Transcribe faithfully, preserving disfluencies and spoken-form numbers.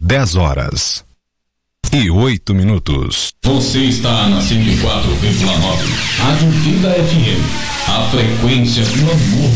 dez horas e oito minutos. Você está na cento e quatro vírgula nove, Rádio Vida F M. A frequência do amor